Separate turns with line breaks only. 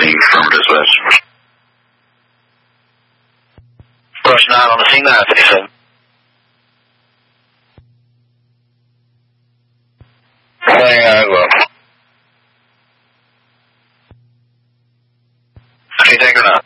the affirmative, West. Rush 9 on the scene, 957. Hang on, well. Okay, take her now.